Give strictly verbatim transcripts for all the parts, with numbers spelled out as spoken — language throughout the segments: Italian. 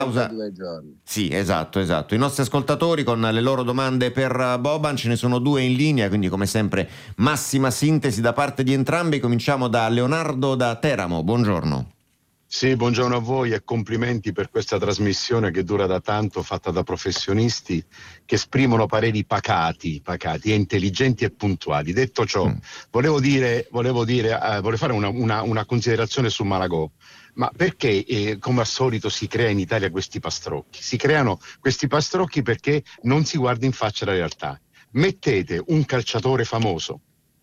pausa. Due giorni. Sì, esatto, esatto. I nostri ascoltatori con le loro domande per Boban, ce ne sono due in linea, quindi come sempre massima sintesi da parte di entrambi. Cominciamo da Leonardo da Teramo, buongiorno. Sì, buongiorno a voi e complimenti per questa trasmissione che dura da tanto, fatta da professionisti che esprimono pareri pacati, pacati e intelligenti e puntuali. Detto ciò, mm. volevo dire, volevo dire, eh, volevo fare una, una, una considerazione su Malagò. Ma perché, eh, come al solito, si crea in Italia questi pastrocchi? Si creano questi pastrocchi perché non si guarda in faccia la realtà. Mettete un calciatore famoso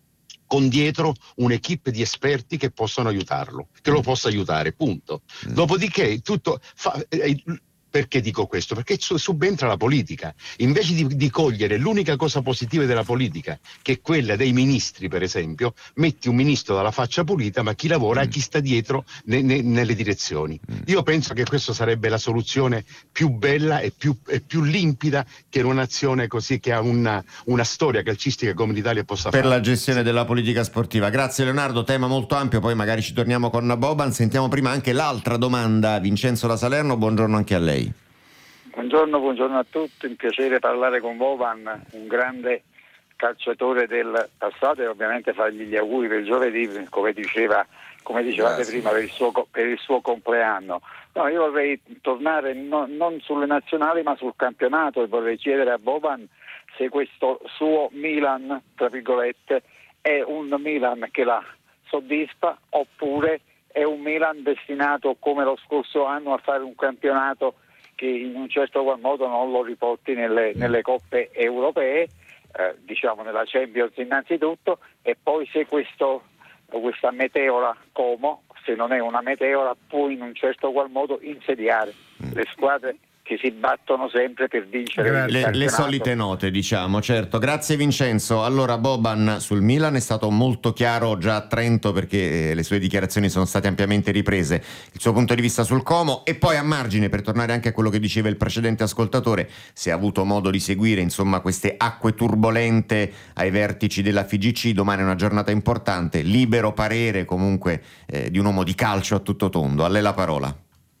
con dietro un'equipe di esperti che possono aiutarlo, che lo possa aiutare, punto. Mm. Dopodiché tutto fa, eh, perché dico questo? Perché subentra la politica. Invece di, di cogliere l'unica cosa positiva della politica, che è quella dei ministri, per esempio, metti un ministro dalla faccia pulita, ma chi lavora e mm. chi sta dietro ne, ne, nelle direzioni. Mm. Io penso che questa sarebbe la soluzione più bella e più, e più limpida che in una nazione così, che ha una, una storia calcistica come l'Italia possa per fare. Per la gestione della politica sportiva. Grazie Leonardo, tema molto ampio, poi magari ci torniamo con Boban. Sentiamo prima anche l'altra domanda. Vincenzo da Salerno, buongiorno anche a lei. Buongiorno, buongiorno a tutti, un piacere parlare con Boban, un grande calciatore del passato, e ovviamente fargli gli auguri per giovedì, come diceva, come dicevate Grazie. prima, per il suo, per il suo compleanno. No, io vorrei tornare no, non sulle nazionali ma sul campionato, e vorrei chiedere a Boban se questo suo Milan, tra virgolette, è un Milan che la soddisfa oppure è un Milan destinato come lo scorso anno a fare un campionato che in un certo qual modo non lo riporti nelle, nelle coppe europee, eh, diciamo nella Champions innanzitutto, e poi se questo, questa meteora Como, se non è una meteora, può in un certo qual modo insediare le squadre che si battono sempre per vincere il le, le solite note, diciamo. Certo, grazie Vincenzo. Allora Boban sul Milan è stato molto chiaro già a Trento, perché le sue dichiarazioni sono state ampiamente riprese, il suo punto di vista sul Como. E poi a margine, per tornare anche a quello che diceva il precedente ascoltatore, se ha avuto modo di seguire insomma queste acque turbolente ai vertici della F I G C, domani è una giornata importante, libero parere comunque eh, di un uomo di calcio a tutto tondo. A lei la parola.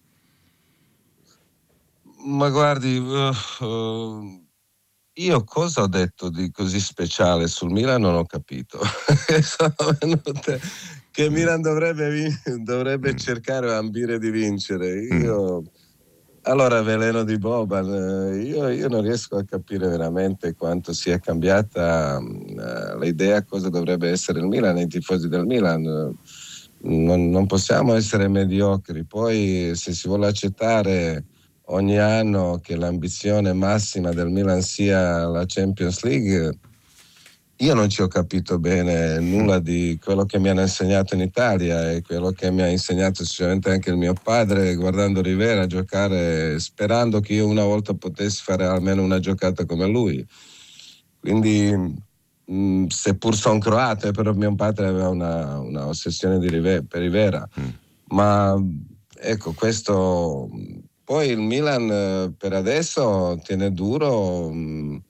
Ma guardi, uh, uh, io cosa ho detto di così speciale sul Milan non ho capito. Sono venute che Milan dovrebbe, vin- dovrebbe cercare o ambire di vincere. Io, allora, veleno di Boban, io, io non riesco a capire veramente quanto sia cambiata uh, l'idea cosa dovrebbe essere il Milan e i tifosi del Milan. Non, non possiamo essere mediocri. Poi se si vuole accettare ogni anno che l'ambizione massima del Milan sia la Champions League, io non ci ho capito bene nulla di quello che mi hanno insegnato in Italia e quello che mi ha insegnato sicuramente anche il mio padre guardando Rivera giocare, sperando che io una volta potessi fare almeno una giocata come lui. Quindi mh, seppur sono croato, però mio padre aveva una, una ossessione di Rivera, per Rivera, mm. ma ecco questo. Poi il Milan per adesso tiene duro, il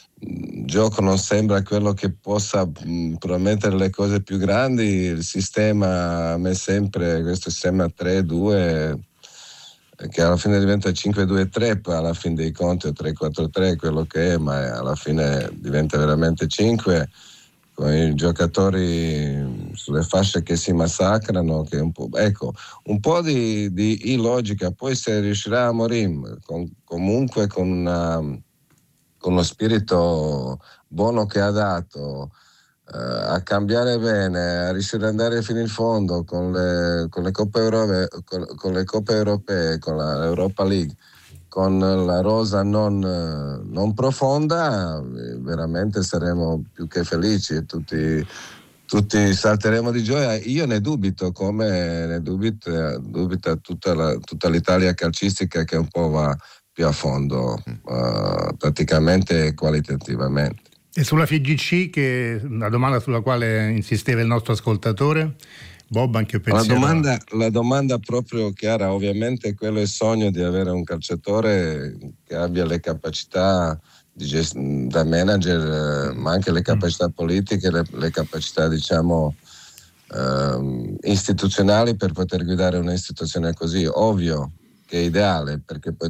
gioco non sembra quello che possa promettere le cose più grandi, il sistema a me sempre, questo sistema tre due, che alla fine diventa cinque due tre, poi alla fine dei conti è tre quattro tre quello che è, ma alla fine diventa veramente cinque, con i giocatori sulle fasce che si massacrano, che un po', ecco, un po' di, di illogica. Poi se riuscirà a Mourinho con, comunque con, una, con lo spirito buono che ha dato, eh, a cambiare bene, a riuscire ad andare fino in fondo con le, con le coppe europee, con, con le coppe europee, con la Europa League, con la rosa non, non profonda, veramente saremo più che felici e tutti, tutti salteremo di gioia. Io ne dubito, come ne dubita, dubita tutta, la, tutta l'Italia calcistica, che un po' va più a fondo, uh, praticamente qualitativamente. E sulla F I G C, che la domanda sulla quale insisteva il nostro ascoltatore, Boban, che pensiero? La domanda, la domanda proprio chiara, ovviamente quello è il sogno di avere un calciatore che abbia le capacità di gest- da manager, ma anche le capacità politiche, le, le capacità diciamo eh, istituzionali per poter guidare un'istituzione così. Ovvio che è ideale, perché poi